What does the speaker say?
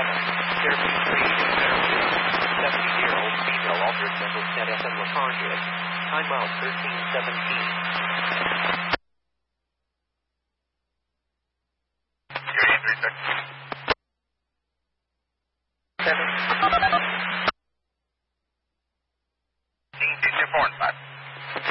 Fairview Street in Fairview. 70-year-old female altered mental status and lethargic. Time out 1317.